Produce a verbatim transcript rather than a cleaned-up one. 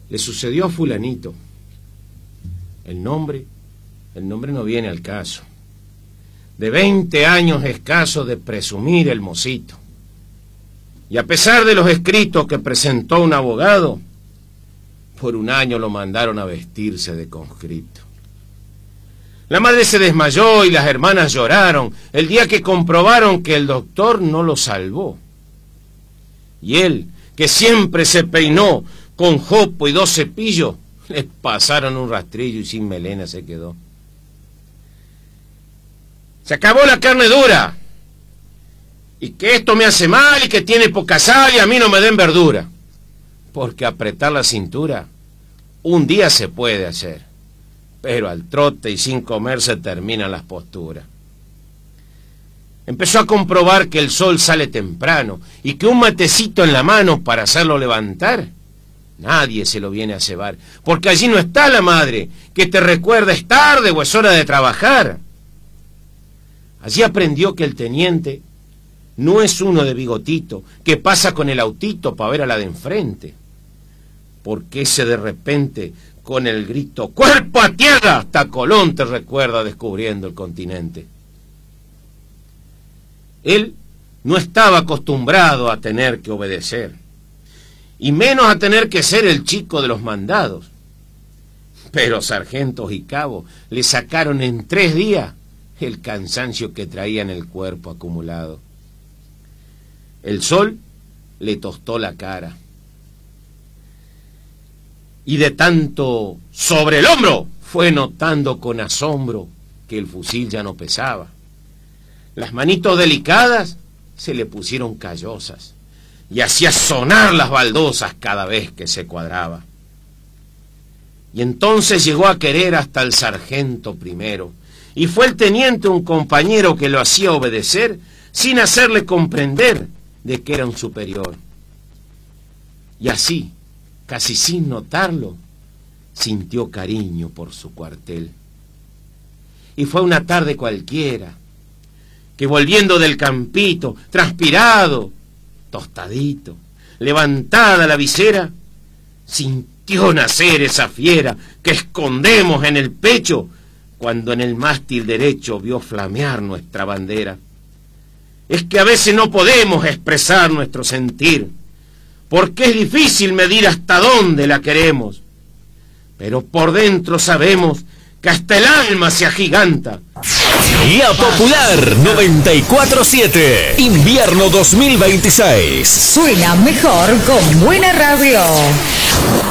Le sucedió a fulanito. El nombre, el nombre no viene al caso. De veinte años escasos de presumir el mocito. Y a pesar de los escritos que presentó un abogado, por un año lo mandaron a vestirse de conscripto. La madre se desmayó y las hermanas lloraron el día que comprobaron que el doctor no lo salvó. Y él, que siempre se peinó con jopo y dos cepillos, le pasaron un rastrillo y sin melena se quedó. Se acabó la carne dura, y que esto me hace mal y que tiene poca sal y a mí no me den verdura. Porque apretar la cintura un día se puede hacer, pero al trote y sin comer se terminan las posturas. Empezó a comprobar que el sol sale temprano y que un matecito en la mano para hacerlo levantar, nadie se lo viene a cebar, porque allí no está la madre que te recuerda es tarde o es hora de trabajar. Allí aprendió que el teniente no es uno de bigotito que pasa con el autito para ver a la de enfrente, porque ese de repente con el grito ¡cuerpo a tierra! Hasta Colón te recuerda descubriendo el continente. Él no estaba acostumbrado a tener que obedecer, y menos a tener que ser el chico de los mandados. Pero sargentos y cabos le sacaron en tres días el cansancio que traía en el cuerpo acumulado. El sol le tostó la cara, y de tanto sobre el hombro fue notando con asombro que el fusil ya no pesaba. Las manitos delicadas se le pusieron callosas y hacía sonar las baldosas cada vez que se cuadraba. Y entonces llegó a querer hasta el sargento primero, y fue el teniente un compañero que lo hacía obedecer sin hacerle comprender de que era un superior. Y así, casi sin notarlo, sintió cariño por su cuartel. Y fue una tarde cualquiera, que volviendo del campito, transpirado, tostadito, levantada la visera, sintió nacer esa fiera que escondemos en el pecho cuando en el mástil derecho vio flamear nuestra bandera. Es que a veces no podemos expresar nuestro sentir, porque es difícil medir hasta dónde la queremos, pero por dentro sabemos que hasta el alma se agiganta. La Popular noventa y cuatro siete, invierno dos mil veintiséis. Suena mejor con buena radio.